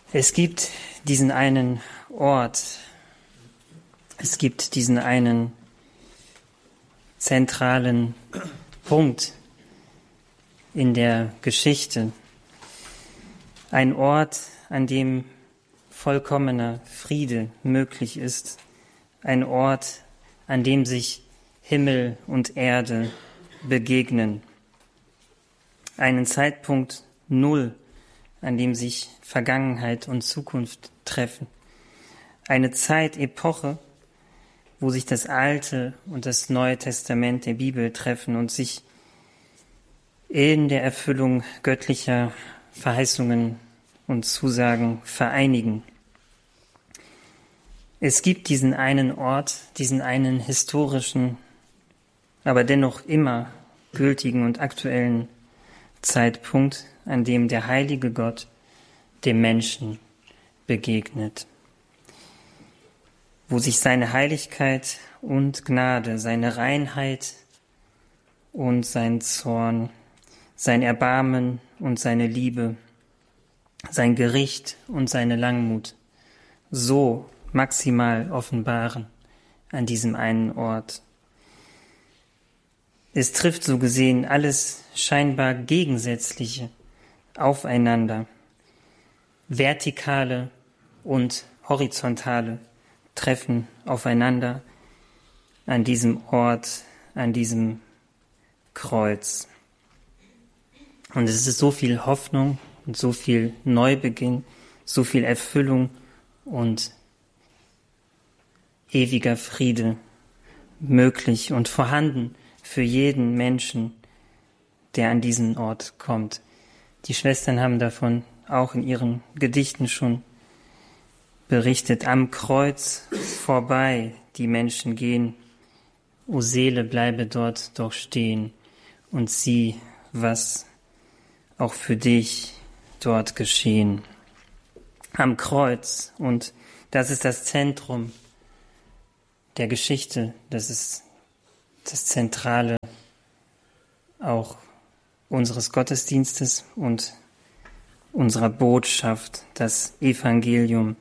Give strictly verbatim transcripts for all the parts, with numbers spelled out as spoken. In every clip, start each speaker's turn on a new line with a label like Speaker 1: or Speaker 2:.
Speaker 1: Es gibt diesen einen Ort, es gibt diesen einen zentralen Punkt in der Geschichte, ein Ort, an dem vollkommener Friede möglich ist, ein Ort, an dem sich Himmel und Erde begegnen, einen Zeitpunkt Null, an dem sich Vergangenheit und Zukunft treffen, eine Zeitepoche, wo sich das Alte und das Neue Testament der Bibel treffen und sich in der Erfüllung göttlicher Verheißungen und Zusagen vereinigen. Es gibt diesen einen Ort, diesen einen historischen, aber dennoch immer gültigen und aktuellen Zeitpunkt, an dem der heilige Gott dem Menschen begegnet, wo sich seine Heiligkeit und Gnade, seine Reinheit und sein Zorn, sein Erbarmen und seine Liebe, sein Gericht und seine Langmut so maximal offenbaren an diesem einen Ort. Es trifft so gesehen alles scheinbar Gegensätzliche aufeinander. Vertikale und horizontale treffen aufeinander an diesem Ort, an diesem Kreuz. Und es ist so viel Hoffnung und so viel Neubeginn, so viel Erfüllung und ewiger Friede möglich und vorhanden für jeden Menschen, der an diesen Ort kommt. Die Schwestern haben davon auch in ihren Gedichten schon berichtet. Am Kreuz vorbei die Menschen gehen. O Seele, bleibe dort doch stehen und sieh, was auch für dich dort geschehen. Am Kreuz, und das ist das Zentrum der Geschichte, das ist das Zentrale auch unseres Gottesdienstes und unserer Botschaft, das Evangelium.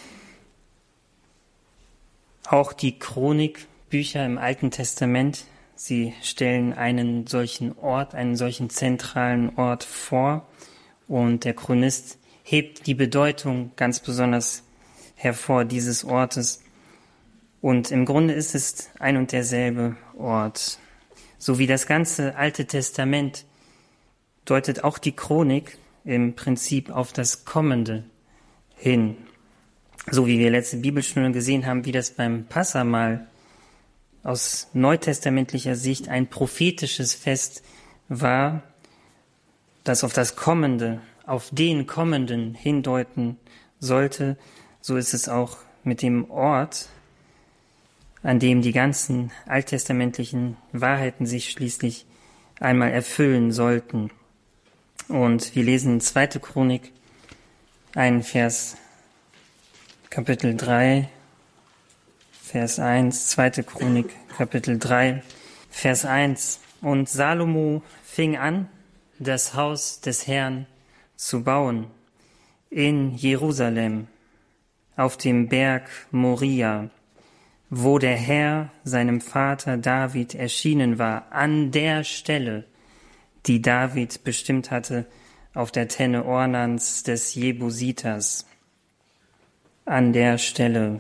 Speaker 1: Auch die Chronikbücher im Alten Testament, sie stellen einen solchen Ort, einen solchen zentralen Ort vor, und der Chronist hebt die Bedeutung ganz besonders hervor dieses Ortes. Und im Grunde ist es ein und derselbe Ort. So wie das ganze Alte Testament deutet auch die Chronik im Prinzip auf das Kommende hin. So wie wir letzte Bibelstunde gesehen haben, wie das beim Passahmahl aus neutestamentlicher Sicht ein prophetisches Fest war, das auf das Kommende, auf den Kommenden hindeuten sollte, so ist es auch mit dem Ort, an dem die ganzen alttestamentlichen Wahrheiten sich schließlich einmal erfüllen sollten. Und wir lesen in zweite Chronik, einen Vers, Kapitel drei, Vers eins, zweite Chronik, Kapitel drei, Vers eins. Und Salomo fing an, das Haus des Herrn zu bauen in Jerusalem, auf dem Berg Moria, wo der Herr seinem Vater David erschienen war, an der Stelle, die David bestimmt hatte, auf der Tenne Ornans des Jebusiters. An der Stelle.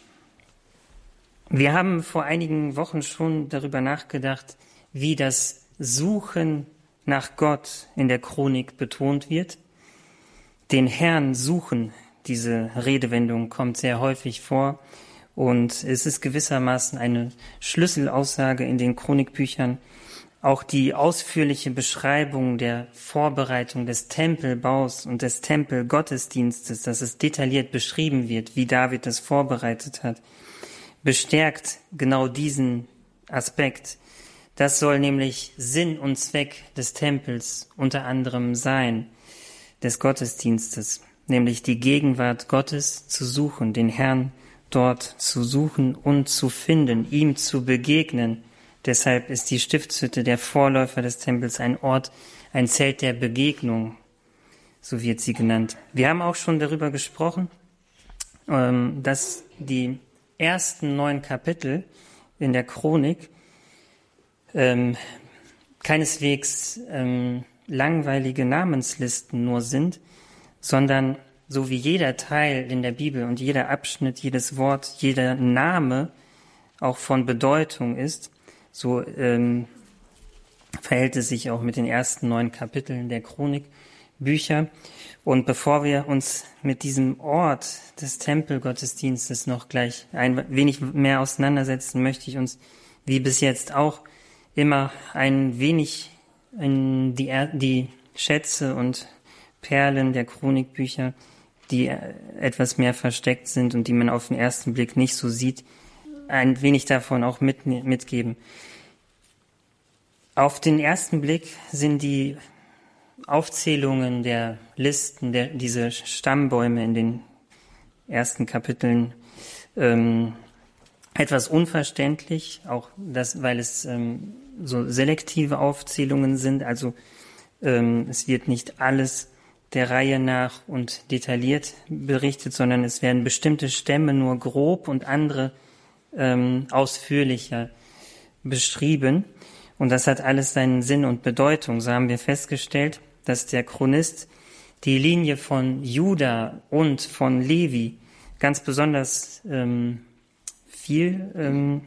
Speaker 1: Wir haben vor einigen Wochen schon darüber nachgedacht, wie das Suchen nach Gott in der Chronik betont wird. Den Herrn suchen, diese Redewendung kommt sehr häufig vor. Und es ist gewissermaßen eine Schlüsselaussage in den Chronikbüchern. Auch die ausführliche Beschreibung der Vorbereitung des Tempelbaus und des Tempelgottesdienstes, dass es detailliert beschrieben wird, wie David es vorbereitet hat, bestärkt genau diesen Aspekt. Das soll nämlich Sinn und Zweck des Tempels unter anderem sein, des Gottesdienstes, nämlich die Gegenwart Gottes zu suchen, den Herrn dort zu suchen und zu finden, ihm zu begegnen. Deshalb ist die Stiftshütte, der Vorläufer des Tempels, ein Ort, ein Zelt der Begegnung. so wird sie genannt. Wir haben auch schon darüber gesprochen, ähm, dass die ersten neun Kapitel in der Chronik ähm, keineswegs ähm, langweilige Namenslisten nur sind, sondern so wie jeder Teil in der Bibel und jeder Abschnitt, jedes Wort, jeder Name auch von Bedeutung ist, so ähm, verhält es sich auch mit den ersten neun Kapiteln der Chronikbücher. Und bevor wir uns mit diesem Ort des Tempelgottesdienstes noch gleich ein wenig mehr auseinandersetzen, möchte ich uns wie bis jetzt auch immer ein wenig in die, die Schätze und Perlen der Chronikbücher, die etwas mehr versteckt sind und die man auf den ersten Blick nicht so sieht, ein wenig davon auch mit, mitgeben. Auf den ersten Blick sind die Aufzählungen der Listen, der, diese Stammbäume in den ersten Kapiteln ähm, etwas unverständlich, auch das, weil es ähm, so selektive Aufzählungen sind, also ähm, es wird nicht alles der Reihe nach und detailliert berichtet, sondern es werden bestimmte Stämme nur grob und andere ähm, ausführlicher beschrieben. Und das hat alles seinen Sinn und Bedeutung. So haben wir festgestellt, dass der Chronist die Linie von Juda und von Levi ganz besonders ähm, viel ähm,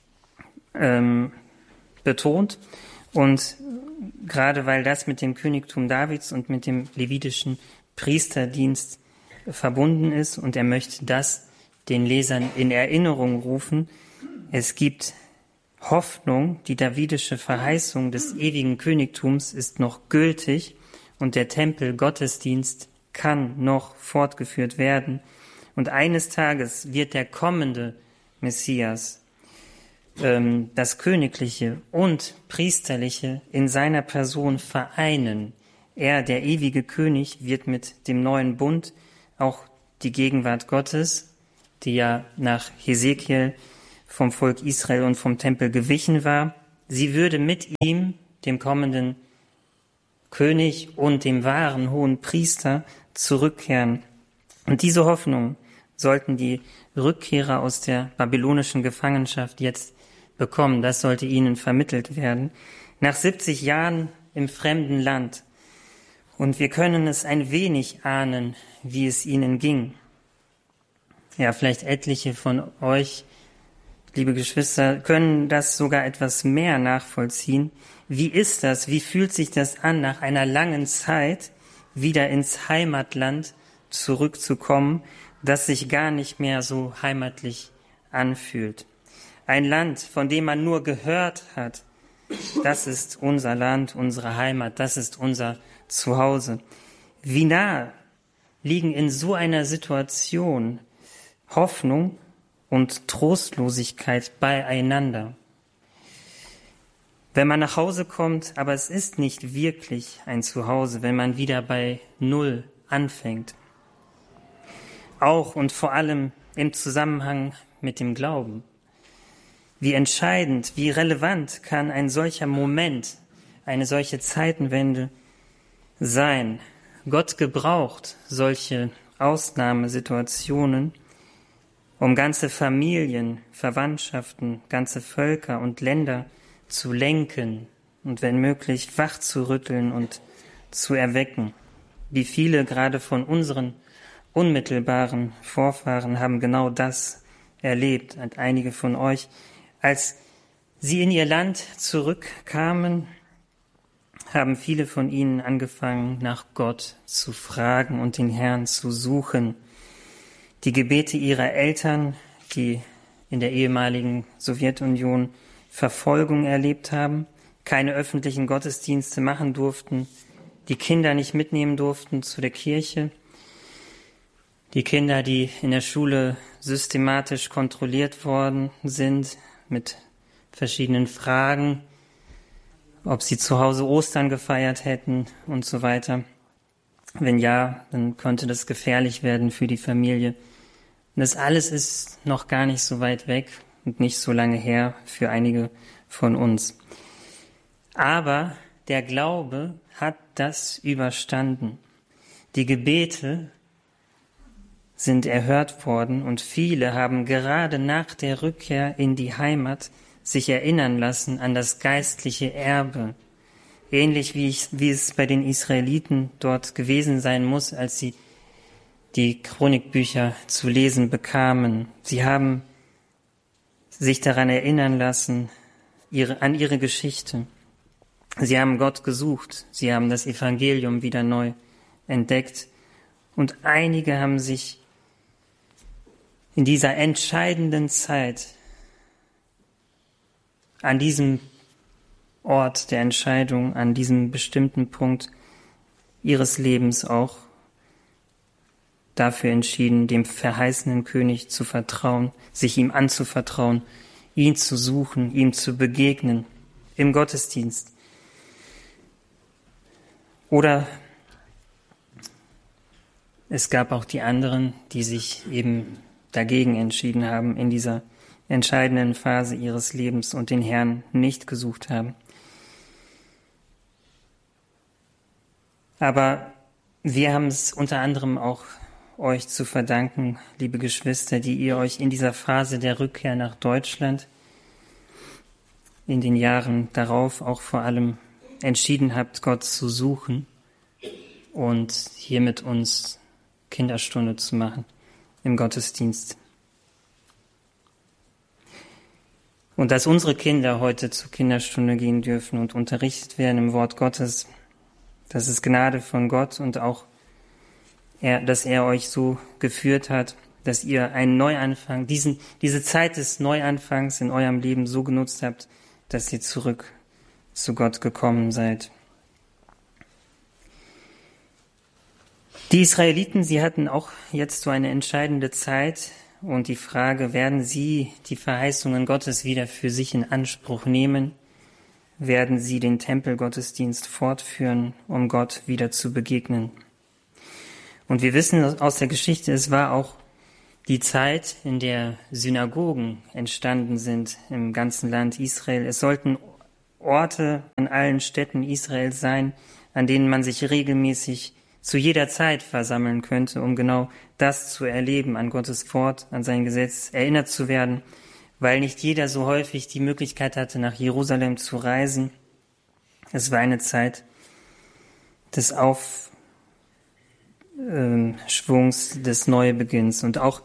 Speaker 1: ähm, betont. Und gerade weil das mit dem Königtum Davids und mit dem levitischen Priesterdienst verbunden ist und er möchte das den Lesern in Erinnerung rufen, es gibt Hoffnung, die davidische Verheißung des ewigen Königtums ist noch gültig und der Tempelgottesdienst kann noch fortgeführt werden. Und eines Tages wird der kommende Messias ähm, das Königliche und Priesterliche in seiner Person vereinen. Er, der ewige König, wird mit dem neuen Bund auch die Gegenwart Gottes, die ja nach Hesekiel vom Volk Israel und vom Tempel gewichen war, sie würde mit ihm, dem kommenden König und dem wahren hohen Priester, zurückkehren. Und diese Hoffnung sollten die Rückkehrer aus der babylonischen Gefangenschaft jetzt bekommen. Das sollte ihnen vermittelt werden. Nach siebzig Jahren im fremden Land. Und wir können es ein wenig ahnen, wie es ihnen ging. Ja, vielleicht etliche von euch, liebe Geschwister, können das sogar etwas mehr nachvollziehen. Wie ist das? Wie fühlt sich das an, nach einer langen Zeit wieder ins Heimatland zurückzukommen, das sich gar nicht mehr so heimatlich anfühlt? Ein Land, von dem man nur gehört hat, das ist unser Land, unsere Heimat, das ist unser Zuhause. Wie nah liegen in so einer Situation Hoffnung und Trostlosigkeit beieinander. Wenn man nach Hause kommt, aber es ist nicht wirklich ein Zuhause, wenn man wieder bei Null anfängt. Auch und vor allem im Zusammenhang mit dem Glauben. Wie entscheidend, wie relevant kann ein solcher Moment, eine solche Zeitenwende sein? Gott gebraucht solche Ausnahmesituationen, um ganze Familien, Verwandtschaften, ganze Völker und Länder zu lenken und wenn möglich wach zu rütteln und zu erwecken. Wie viele gerade von unseren unmittelbaren Vorfahren haben genau das erlebt. Und einige von euch, als sie in ihr Land zurückkamen, haben viele von ihnen angefangen, nach Gott zu fragen und den Herrn zu suchen. Die Gebete ihrer Eltern, die in der ehemaligen Sowjetunion Verfolgung erlebt haben, keine öffentlichen Gottesdienste machen durften, die Kinder nicht mitnehmen durften zu der Kirche, die Kinder, die in der Schule systematisch kontrolliert worden sind mit verschiedenen Fragen, ob sie zu Hause Ostern gefeiert hätten und so weiter. Wenn ja, dann könnte das gefährlich werden für die Familie. Und das alles ist noch gar nicht so weit weg und nicht so lange her für einige von uns. Aber der Glaube hat das überstanden. Die Gebete sind erhört worden und viele haben gerade nach der Rückkehr in die Heimat sich erinnern lassen an das geistliche Erbe. Ähnlich wie, ich, wie es bei den Israeliten dort gewesen sein muss, als sie die Chronikbücher zu lesen bekamen. Sie haben sich daran erinnern lassen, ihre, an ihre Geschichte. Sie haben Gott gesucht, sie haben das Evangelium wieder neu entdeckt und einige haben sich in dieser entscheidenden Zeit an diesem Ort der Entscheidung, an diesem bestimmten Punkt ihres Lebens auch dafür entschieden, dem verheißenen König zu vertrauen, sich ihm anzuvertrauen, ihn zu suchen, ihm zu begegnen im Gottesdienst. Oder es gab auch die anderen, die sich eben dagegen entschieden haben in dieser entscheidenden Phase ihres Lebens und den Herrn nicht gesucht haben. Aber wir haben es unter anderem auch euch zu verdanken, liebe Geschwister, die ihr euch in dieser Phase der Rückkehr nach Deutschland in den Jahren darauf auch vor allem entschieden habt, Gott zu suchen und hier mit uns Kinderstunde zu machen im Gottesdienst. Und dass unsere Kinder heute zur Kinderstunde gehen dürfen und unterrichtet werden im Wort Gottes, das ist Gnade von Gott und auch, er, dass er euch so geführt hat, dass ihr einen Neuanfang, diesen, diese Zeit des Neuanfangs in eurem Leben so genutzt habt, dass ihr zurück zu Gott gekommen seid. Die Israeliten, sie hatten auch jetzt so eine entscheidende Zeit und die Frage, werden sie die Verheißungen Gottes wieder für sich in Anspruch nehmen? Werden sie den Tempelgottesdienst fortführen, um Gott wieder zu begegnen? Und wir wissen aus der Geschichte, es war auch die Zeit, in der Synagogen entstanden sind im ganzen Land Israel. Es sollten Orte an allen Städten Israels sein, an denen man sich regelmäßig zu jeder Zeit versammeln könnte, um genau das zu erleben, an Gottes Wort, an sein Gesetz erinnert zu werden, weil nicht jeder so häufig die Möglichkeit hatte, nach Jerusalem zu reisen. Es war eine Zeit des Aufschwungs, des Neubeginns und auch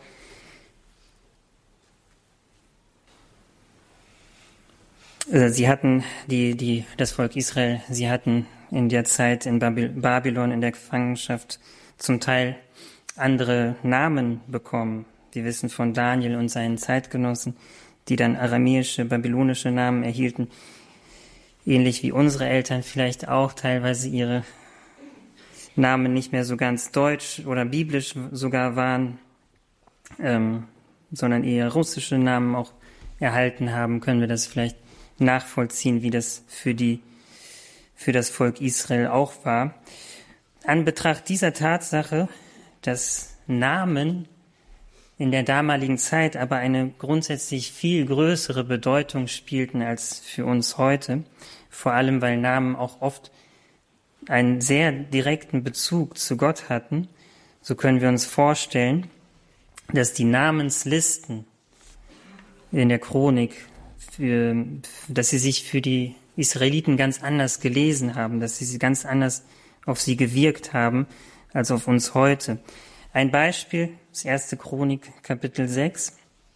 Speaker 1: Sie hatten, die, die, das Volk Israel, sie hatten in der Zeit in Babylon, in der Gefangenschaft, zum Teil andere Namen bekommen. Wir wissen von Daniel und seinen Zeitgenossen, die dann aramäische, babylonische Namen erhielten, ähnlich wie unsere Eltern vielleicht auch teilweise ihre Namen nicht mehr so ganz deutsch oder biblisch sogar waren, ähm, sondern eher russische Namen auch erhalten haben, können wir das vielleicht nachvollziehen, wie das für die, für das Volk Israel auch war. An Betracht dieser Tatsache, dass Namen in der damaligen Zeit aber eine grundsätzlich viel größere Bedeutung spielten als für uns heute, vor allem weil Namen auch oft einen sehr direkten Bezug zu Gott hatten, so können wir uns vorstellen, dass die Namenslisten in der Chronik, für, dass sie sich für die Israeliten ganz anders gelesen haben, dass sie ganz anders auf sie gewirkt haben als auf uns heute. Ein Beispiel, das erste Chronik, Kapitel sechs.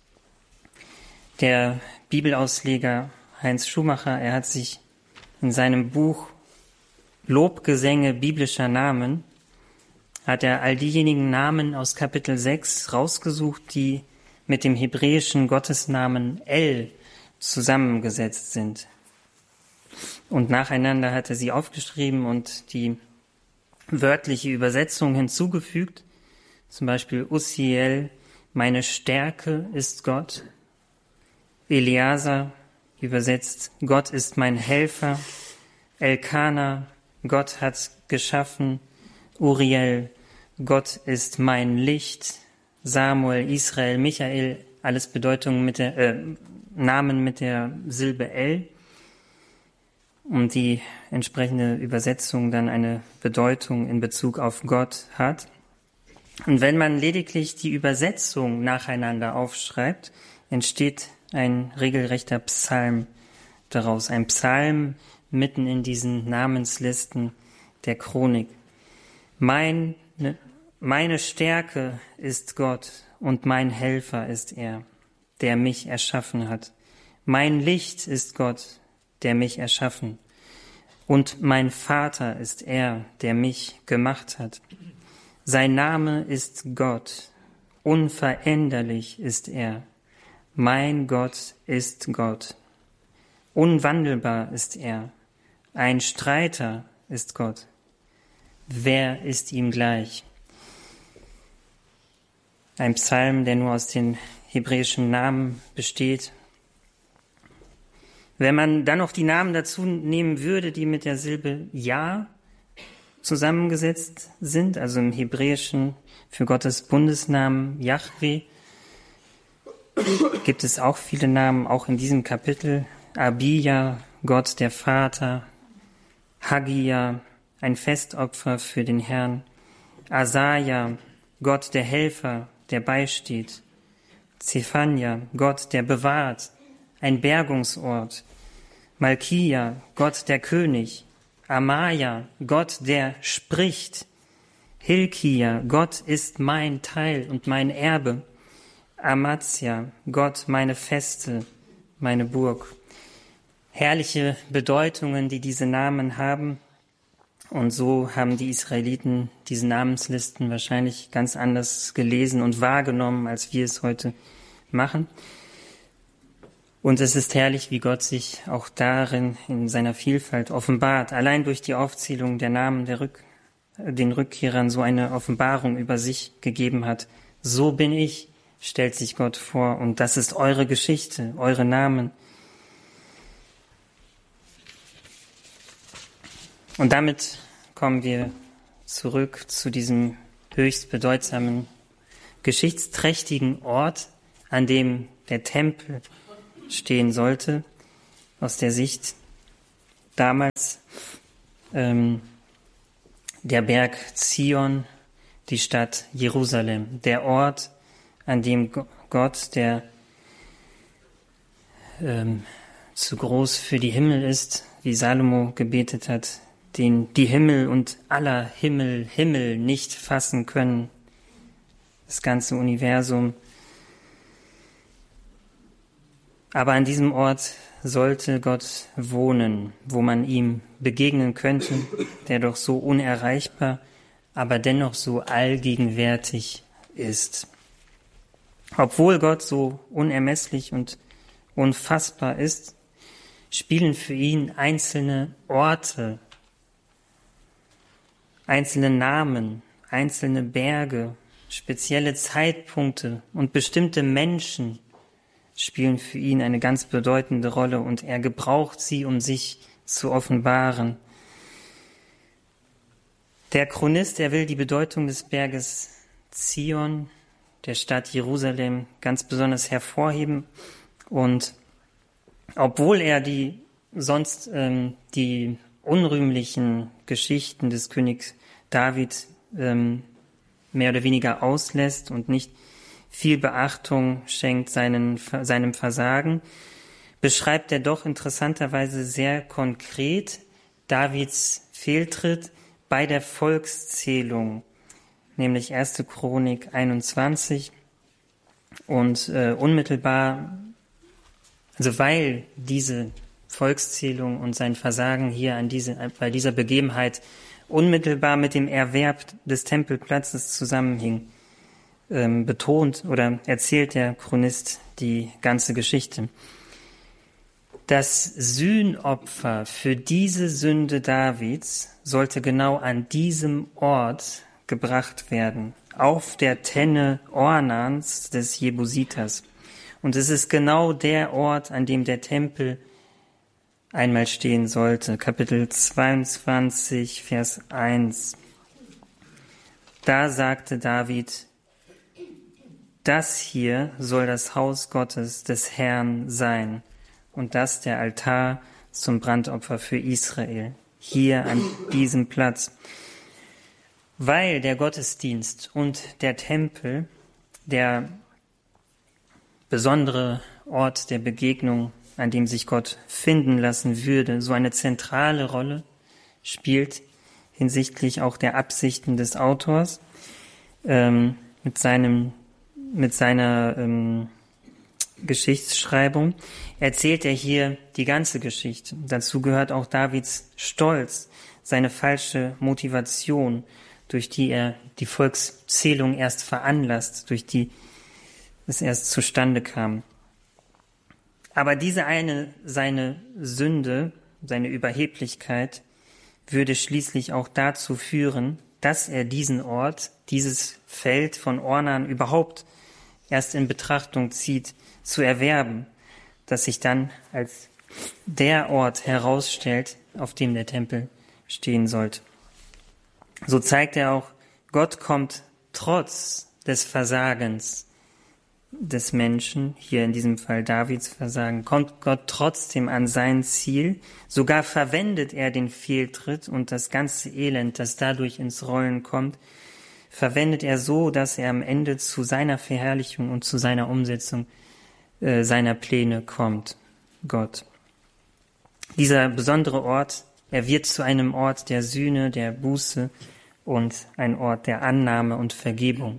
Speaker 1: Der Bibelausleger Heinz Schumacher, er hat sich in seinem Buch Lobgesänge biblischer Namen, hat er all diejenigen Namen aus Kapitel sechs rausgesucht, die mit dem hebräischen Gottesnamen El zusammengesetzt sind. Und nacheinander hat er sie aufgeschrieben und die wörtliche Übersetzung hinzugefügt. Zum Beispiel Uziel, meine Stärke ist Gott. Eleazar übersetzt, Gott ist mein Helfer. Elkana, Gott hat geschaffen. Uriel, Gott ist mein Licht. Samuel, Israel, Michael, alles Bedeutungen mit der, äh, Namen mit der Silbe El. und die entsprechende Übersetzung dann eine Bedeutung in Bezug auf Gott hat. Und wenn man lediglich die Übersetzung nacheinander aufschreibt, entsteht ein regelrechter Psalm daraus, ein Psalm mitten in diesen Namenslisten der Chronik. Mein, meine Stärke ist Gott und mein Helfer ist er, der mich erschaffen hat. Mein Licht ist Gott, der mich erschaffen. Und mein Vater ist er, der mich gemacht hat. Sein Name ist Gott, unveränderlich ist er. Mein Gott ist Gott. Unwandelbar ist er. Ein Streiter ist Gott. Wer ist ihm gleich? Ein Psalm, der nur aus den hebräischen Namen besteht. Wenn man dann noch die Namen dazu nehmen würde, die mit der Silbe Ja zusammengesetzt sind, also im Hebräischen für Gottes Bundesnamen Jahwe, gibt es auch viele Namen, auch in diesem Kapitel. Abija, Gott der Vater, Hagia, ein Festopfer für den Herrn, Asaja, Gott der Helfer, der beisteht, Zephania, Gott der bewahrt, ein Bergungsort, Malkia, Gott der König, Amaya, Gott der spricht, Hilkia, Gott ist mein Teil und mein Erbe, Amatia, Gott meine Feste, meine Burg. Herrliche Bedeutungen, die diese Namen haben. Und so haben die Israeliten diese Namenslisten wahrscheinlich ganz anders gelesen und wahrgenommen, als wir es heute machen. Und es ist herrlich, wie Gott sich auch darin in seiner Vielfalt offenbart. Allein durch die Aufzählung der Namen der Rück, den Rückkehrern so eine Offenbarung über sich gegeben hat. So bin ich, stellt sich Gott vor. Und das ist eure Geschichte, eure Namen. Und damit kommen wir zurück zu diesem höchst bedeutsamen, geschichtsträchtigen Ort, an dem der Tempel stehen sollte, aus der Sicht damals ähm, der Berg Zion, die Stadt Jerusalem, der Ort, an dem Gott, der ähm, zu groß für die Himmel ist, wie Salomo gebetet hat, den die Himmel und aller Himmel, Himmel nicht fassen können, das ganze Universum. Aber an diesem Ort sollte Gott wohnen, wo man ihm begegnen könnte, der doch so unerreichbar, aber dennoch so allgegenwärtig ist. Obwohl Gott so unermesslich und unfassbar ist, spielen für ihn einzelne Orte, einzelne Namen, einzelne Berge, spezielle Zeitpunkte und bestimmte Menschen spielen für ihn eine ganz bedeutende Rolle und er gebraucht sie, um sich zu offenbaren. Der Chronist, er will die Bedeutung des Berges Zion, der Stadt Jerusalem, ganz besonders hervorheben. Und obwohl er die sonst ähm, die unrühmlichen Geschichten des Königs David ähm, mehr oder weniger auslässt und nicht viel Beachtung schenkt seinen, seinem Versagen, beschreibt er doch interessanterweise sehr konkret Davids Fehltritt bei der Volkszählung, nämlich erste Chronik einundzwanzig. Und äh, unmittelbar, also weil diese Volkszählung und sein Versagen hier an diese, bei dieser Begebenheit unmittelbar mit dem Erwerb des Tempelplatzes zusammenhing, ähm, betont oder erzählt der Chronist die ganze Geschichte. Das Sühnopfer für diese Sünde Davids sollte genau an diesem Ort gebracht werden, auf der Tenne Ornans des Jebusiters. Und es ist genau der Ort, an dem der Tempel einmal stehen sollte. Kapitel zweiundzwanzig, Vers eins. Da sagte David: Das hier soll das Haus Gottes des Herrn sein und das der Altar zum Brandopfer für Israel, hier an diesem Platz. Weil der Gottesdienst und der Tempel, der besondere Ort der Begegnung, an dem sich Gott finden lassen würde, so eine zentrale Rolle spielt hinsichtlich auch der Absichten des Autors ähm, mit seinem mit seiner ähm, Geschichtsschreibung, erzählt er hier die ganze Geschichte. Dazu gehört auch Davids Stolz, seine falsche Motivation, durch die er die Volkszählung erst veranlasst, durch die es erst zustande kam. Aber diese eine, seine Sünde, seine Überheblichkeit, würde schließlich auch dazu führen, dass er diesen Ort, dieses Feld von Ornan überhaupt erst in Betrachtung zieht, zu erwerben, das sich dann als der Ort herausstellt, auf dem der Tempel stehen sollte. So zeigt er auch, Gott kommt trotz des Versagens des Menschen, hier in diesem Fall Davids Versagen, kommt Gott trotzdem an sein Ziel. Sogar verwendet er den Fehltritt und das ganze Elend, das dadurch ins Rollen kommt, verwendet er so, dass er am Ende zu seiner Verherrlichung und zu seiner Umsetzung äh, seiner Pläne kommt, Gott. Dieser besondere Ort, er wird zu einem Ort der Sühne, der Buße und ein Ort der Annahme und Vergebung.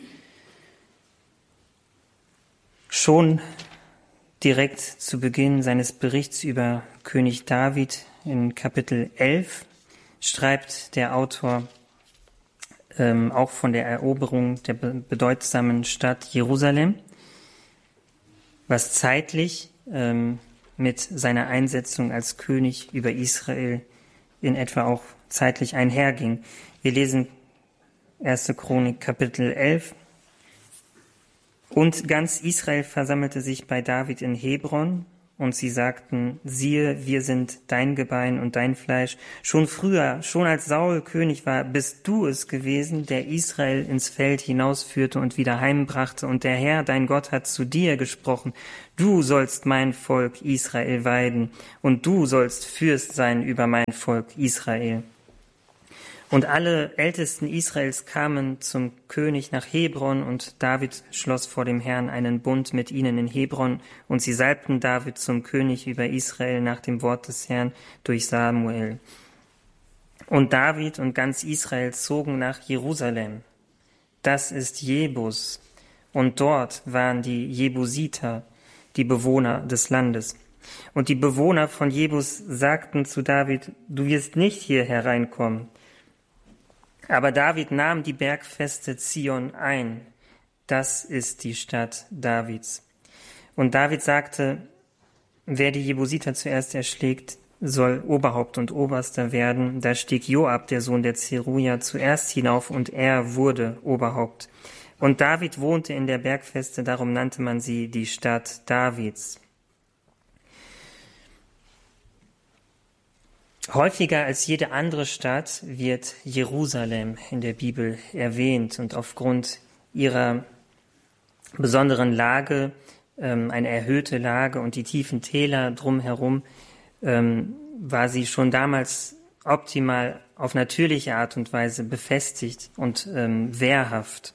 Speaker 1: Schon direkt zu Beginn seines Berichts über König David in Kapitel elf schreibt der Autor ähm, auch von der Eroberung der bedeutsamen Stadt Jerusalem, was zeitlich ähm, mit seiner Einsetzung als König über Israel in etwa auch zeitlich einherging. Wir lesen erste Chronik Kapitel elf. Und ganz Israel versammelte sich bei David in Hebron, und sie sagten, siehe, wir sind dein Gebein und dein Fleisch. Schon früher, schon als Saul König war, bist du es gewesen, der Israel ins Feld hinausführte und wieder heimbrachte. Und der Herr, dein Gott, hat zu dir gesprochen, du sollst mein Volk Israel weiden, und du sollst Fürst sein über mein Volk Israel. Und alle Ältesten Israels kamen zum König nach Hebron, und David schloss vor dem Herrn einen Bund mit ihnen in Hebron, und sie salbten David zum König über Israel nach dem Wort des Herrn durch Samuel. Und David und ganz Israel zogen nach Jerusalem. Das ist Jebus, und dort waren die Jebusiter, die Bewohner des Landes. Und die Bewohner von Jebus sagten zu David, du wirst nicht hier hereinkommen. Aber David nahm die Bergfeste Zion ein. Das ist die Stadt Davids. Und David sagte, wer die Jebusiter zuerst erschlägt, soll Oberhaupt und Oberster werden. Da stieg Joab, der Sohn der Zeruja, zuerst hinauf, und er wurde Oberhaupt. Und David wohnte in der Bergfeste, darum nannte man sie die Stadt Davids. Häufiger als jede andere Stadt wird Jerusalem in der Bibel erwähnt, und aufgrund ihrer besonderen Lage, ähm, eine erhöhte Lage und die tiefen Täler drumherum, ähm, war sie schon damals optimal auf natürliche Art und Weise befestigt und ähm, wehrhaft.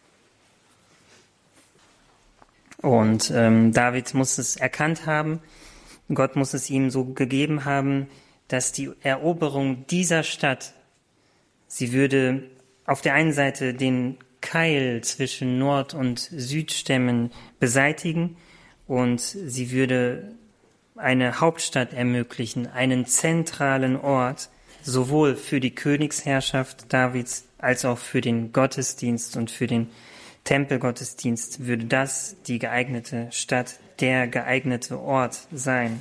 Speaker 1: Und ähm, David muss es erkannt haben, Gott muss es ihm so gegeben haben, dass die Eroberung dieser Stadt, sie würde auf der einen Seite den Keil zwischen Nord- und Südstämmen beseitigen, und sie würde eine Hauptstadt ermöglichen, einen zentralen Ort, sowohl für die Königsherrschaft Davids als auch für den Gottesdienst und für den Tempelgottesdienst würde das die geeignete Stadt, der geeignete Ort sein.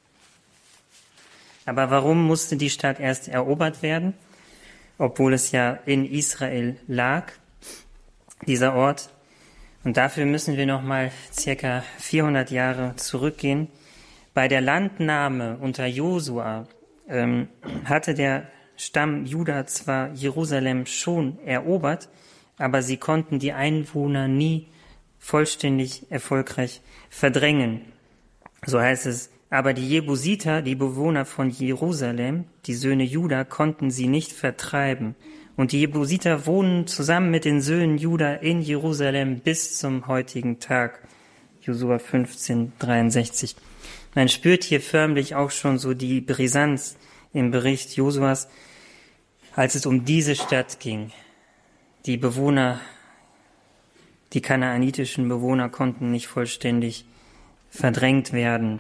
Speaker 1: Aber warum musste die Stadt erst erobert werden, obwohl es ja in Israel lag, dieser Ort? Und dafür müssen wir nochmal circa vierhundert Jahre zurückgehen. Bei der Landnahme unter Josua ähm, hatte der Stamm Juda zwar Jerusalem schon erobert, aber sie konnten die Einwohner nie vollständig erfolgreich verdrängen. So heißt es, Aber die Jebusiter, die Bewohner von Jerusalem, die Söhne Juda, konnten sie nicht vertreiben. Und die Jebusiter wohnen zusammen mit den Söhnen Juda in Jerusalem bis zum heutigen Tag. Josua fünfzehn, dreiundsechzig. Man spürt hier förmlich auch schon so die Brisanz im Bericht Josuas, als es um diese Stadt ging. Die Bewohner, die kanaanitischen Bewohner konnten nicht vollständig verdrängt werden.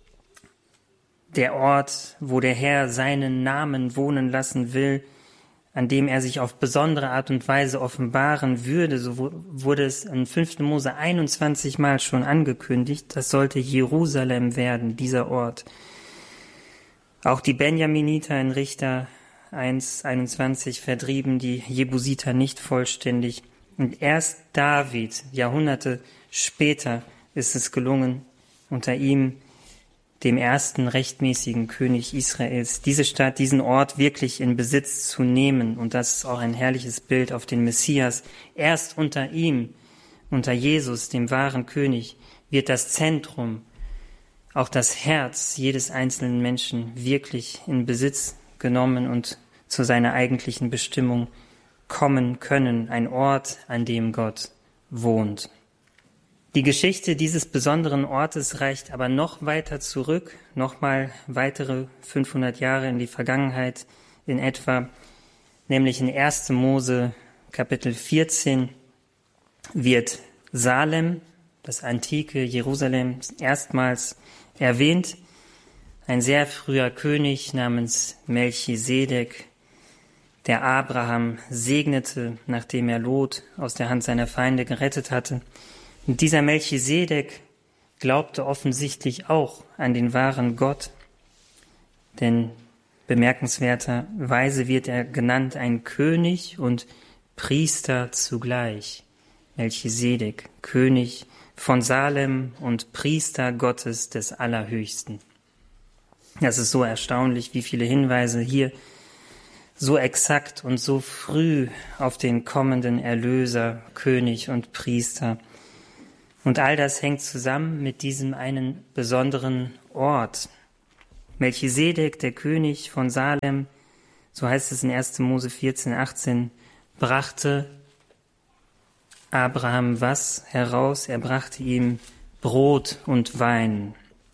Speaker 1: Der Ort, wo der Herr seinen Namen wohnen lassen will, an dem er sich auf besondere Art und Weise offenbaren würde, so wurde es in fünften Mose einundzwanzig Mal schon angekündigt, das sollte Jerusalem werden, dieser Ort. Auch die Benjaminiter in Richter eins einundzwanzig vertrieben die Jebusiter nicht vollständig. Und erst David, Jahrhunderte später, ist es gelungen, unter ihm, dem ersten rechtmäßigen König Israels, diese Stadt, diesen Ort wirklich in Besitz zu nehmen. Und das ist auch ein herrliches Bild auf den Messias. Erst unter ihm, unter Jesus, dem wahren König, wird das Zentrum, auch das Herz jedes einzelnen Menschen wirklich in Besitz genommen und zu seiner eigentlichen Bestimmung kommen können. Ein Ort, an dem Gott wohnt. Die Geschichte dieses besonderen Ortes reicht aber noch weiter zurück, nochmal weitere fünfhundert Jahre in die Vergangenheit in etwa, nämlich in ersten Mose Kapitel vierzehn wird Salem, das antike Jerusalem, erstmals erwähnt. Ein sehr früher König namens Melchisedek, der Abraham segnete, nachdem er Lot aus der Hand seiner Feinde gerettet hatte. Und dieser Melchisedek glaubte offensichtlich auch an den wahren Gott, denn bemerkenswerterweise wird er genannt ein König und Priester zugleich. Melchisedek, König von Salem und Priester Gottes des Allerhöchsten. Das ist so erstaunlich, wie viele Hinweise hier so exakt und so früh auf den kommenden Erlöser, König und Priester. Und all das hängt zusammen mit diesem einen besonderen Ort. Melchisedek, der König von Salem, so heißt es in ersten Mose vierzehn, achtzehn, brachte Abraham was heraus? Er brachte ihm Brot und Wein.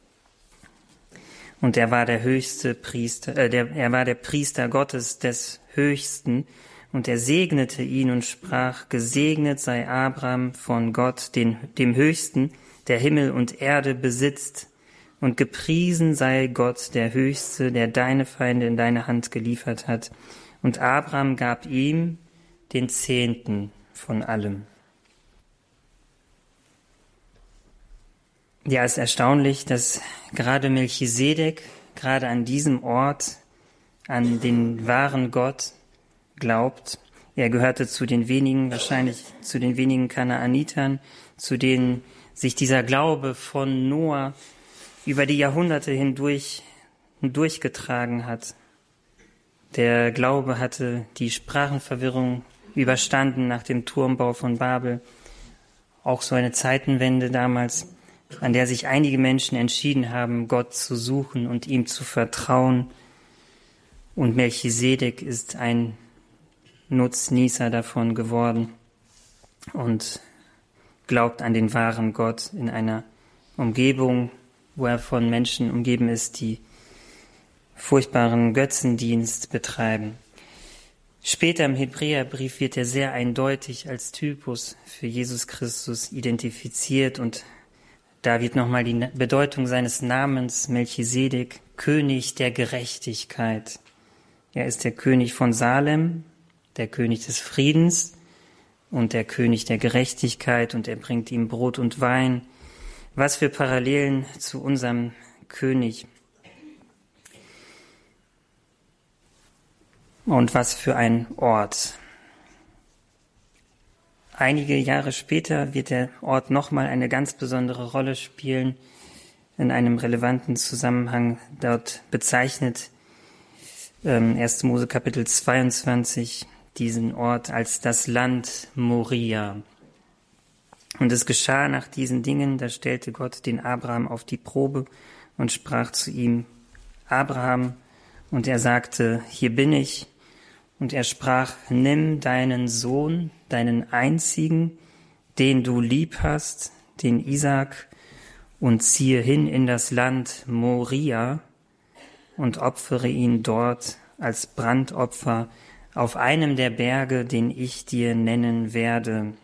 Speaker 1: Und er war der höchste Priester, äh, der, er war der Priester Gottes des Höchsten. Und er segnete ihn und sprach, gesegnet sei Abraham von Gott, den, dem Höchsten, der Himmel und Erde besitzt. Und gepriesen sei Gott, der Höchste, der deine Feinde in deine Hand geliefert hat. Und Abraham gab ihm den Zehnten von allem. Ja, es ist erstaunlich, dass gerade Melchisedek, gerade an diesem Ort, an den wahren Gott glaubt. Er gehörte zu den wenigen, wahrscheinlich zu den wenigen Kanaanitern, zu denen sich dieser Glaube von Noah über die Jahrhunderte hindurch durchgetragen hat. Der Glaube hatte die Sprachenverwirrung überstanden nach dem Turmbau von Babel. Auch so eine Zeitenwende damals, an der sich einige Menschen entschieden haben, Gott zu suchen und ihm zu vertrauen. Und Melchisedek ist ein Nutznießer davon geworden und glaubt an den wahren Gott in einer Umgebung, wo er von Menschen umgeben ist, die furchtbaren Götzendienst betreiben. Später im Hebräerbrief wird er sehr eindeutig als Typus für Jesus Christus identifiziert und da wird nochmal die Bedeutung seines Namens Melchisedek, König der Gerechtigkeit. Er ist der König von Salem, der König des Friedens und der König der Gerechtigkeit und er bringt ihm Brot und Wein. Was für Parallelen zu unserem König. Und was für ein Ort. Einige Jahre später wird der Ort nochmal eine ganz besondere Rolle spielen, in einem relevanten Zusammenhang. Dort bezeichnet ähm, ersten Mose Kapitel zweiundzwanzig diesen Ort als das Land Moria. Und es geschah nach diesen Dingen, da stellte Gott den Abraham auf die Probe und sprach zu ihm: Abraham. Und er sagte: Hier bin ich. Und er sprach: Nimm deinen Sohn, deinen einzigen, den du lieb hast, den Isaak, und ziehe hin in das Land Moria und opfere ihn dort als Brandopfer auf einem der Berge, den ich dir nennen werde.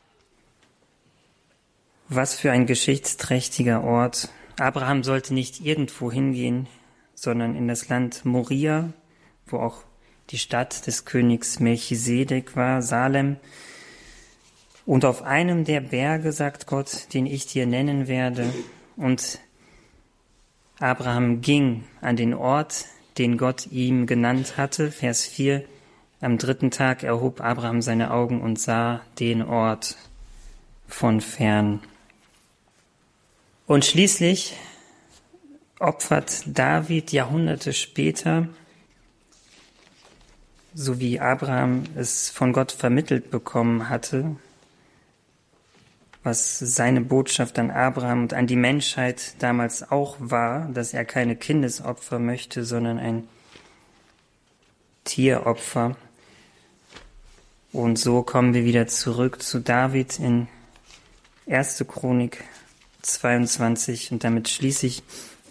Speaker 1: Was für ein geschichtsträchtiger Ort. Abraham sollte nicht irgendwo hingehen, sondern in das Land Moria, wo auch die Stadt des Königs Melchisedek war, Salem. Und auf einem der Berge, sagt Gott, den ich dir nennen werde. Und Abraham ging an den Ort, den Gott ihm genannt hatte. Vers vier. Am dritten Tag erhob Abraham seine Augen und sah den Ort von fern. Und schließlich opfert David Jahrhunderte später, so wie Abraham es von Gott vermittelt bekommen hatte, was seine Botschaft an Abraham und an die Menschheit damals auch war, dass er keine Kindesopfer möchte, sondern ein Tieropfer. Und so kommen wir wieder zurück zu David in erste Chronik zweiundzwanzig und damit schließe ich.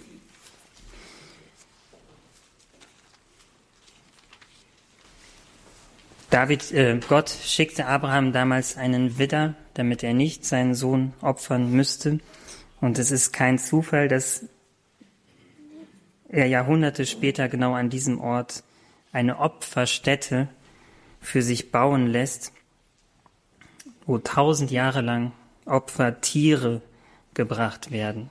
Speaker 1: David, äh, Gott schickte Abraham damals einen Widder, damit er nicht seinen Sohn opfern müsste. Und es ist kein Zufall, dass er Jahrhunderte später genau an diesem Ort eine Opferstätte für sich bauen lässt, wo tausend Jahre lang Opfertiere gebracht werden,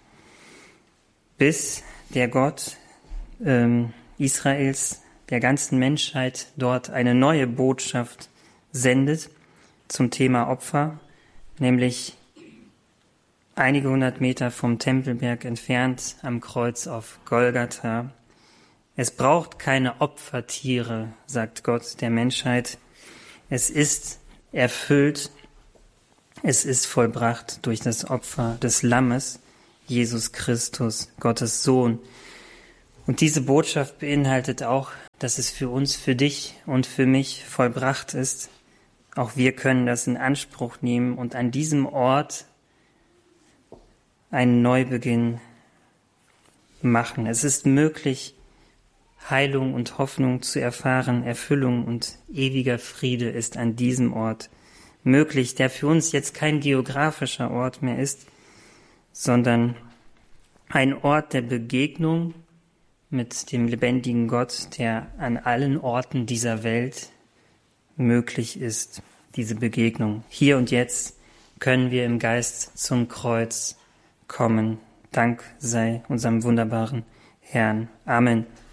Speaker 1: bis der Gott ähm, Israels, der ganzen Menschheit dort eine neue Botschaft sendet zum Thema Opfer, nämlich einige hundert Meter vom Tempelberg entfernt am Kreuz auf Golgatha. Es braucht keine Opfertiere, sagt Gott der Menschheit. Es ist erfüllt, es ist vollbracht durch das Opfer des Lammes, Jesus Christus, Gottes Sohn. Und diese Botschaft beinhaltet auch, dass es für uns, für dich und für mich vollbracht ist. Auch wir können das in Anspruch nehmen und an diesem Ort einen Neubeginn machen. Es ist möglich, Heilung und Hoffnung zu erfahren, Erfüllung und ewiger Friede ist an diesem Ort möglich, der für uns jetzt kein geografischer Ort mehr ist, sondern ein Ort der Begegnung mit dem lebendigen Gott, der an allen Orten dieser Welt möglich ist, diese Begegnung. Hier und jetzt können wir im Geist zum Kreuz kommen. Dank sei unserem wunderbaren Herrn. Amen.